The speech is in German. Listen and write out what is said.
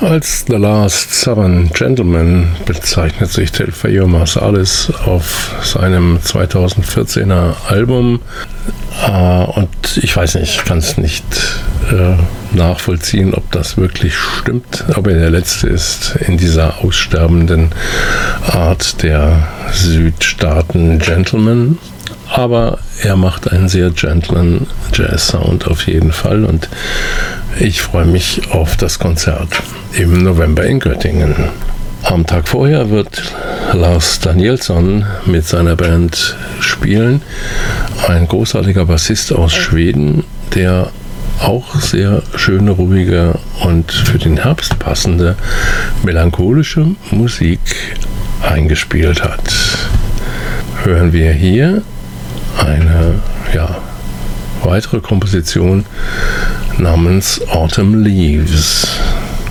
Als The Last Southern Gentleman bezeichnet sich Telfair Marsalis auf seinem 2014er Album. Und ich weiß nicht, ich kann es nicht nachvollziehen, ob das wirklich stimmt, ob er der Letzte ist in dieser aussterbenden Art der Südstaaten Gentleman. Aber er macht einen sehr gentlen Jazz-Sound auf jeden Fall und ich freue mich auf das Konzert im November in Göttingen. Am Tag vorher wird Lars Danielsson mit seiner Band spielen. Ein großartiger Bassist aus Schweden, der auch sehr schöne, ruhige und für den Herbst passende melancholische Musik eingespielt hat. Hören wir hier eine weitere Komposition namens Autumn Leaves.